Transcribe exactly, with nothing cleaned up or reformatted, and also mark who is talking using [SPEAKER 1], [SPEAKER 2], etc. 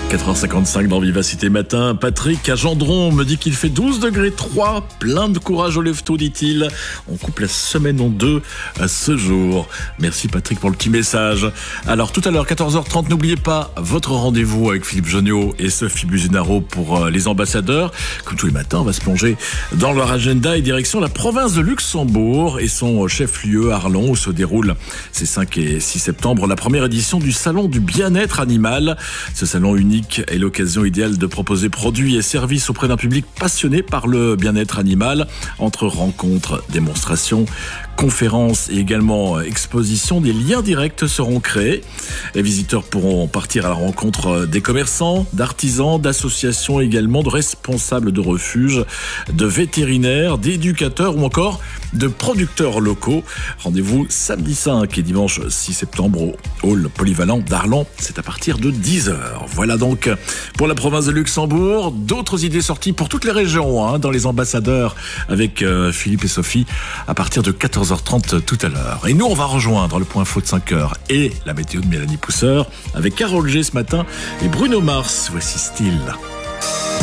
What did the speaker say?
[SPEAKER 1] quatre heures cinquante-cinq dans Vivacité Matin. Patrick à Gendron me dit qu'il fait douze degrés trois. Plein de courage au lève-tôt, dit-il. On coupe la semaine en deux à ce jour. Merci Patrick pour le petit message. Alors tout à l'heure, quatorze heures trente, n'oubliez pas votre rendez-vous avec Philippe Jonniot et Sophie Buzinaro pour les ambassadeurs. Comme tous les matins, on va se plonger dans leur agenda et direction la province de Luxembourg et son chef-lieu Arlon, où se déroule ces cinq et six septembre la première édition du Salon du bien-être animal. Ce salon unique est l'occasion idéale de proposer produits et services auprès d'un public passionné par le bien-être animal. Entre rencontres, démonstrations, conférences et également expositions, des liens directs seront créés. Les visiteurs pourront partir à la rencontre des commerçants, d'artisans, d'associations également, de responsables de refuges, de vétérinaires, d'éducateurs ou encore de producteurs locaux. Rendez-vous samedi cinq et dimanche six septembre au hall polyvalent d'Arlon. C'est à partir de dix heures. Voilà donc pour la province de Luxembourg. D'autres idées sorties pour toutes les régions, hein, dans les ambassadeurs avec euh, Philippe et Sophie à partir de quatorze heures trente tout à l'heure. Et nous, on va rejoindre le point info de cinq heures et la météo de Mélanie Pousseur avec Carole G ce matin et Bruno Mars. Voici Style.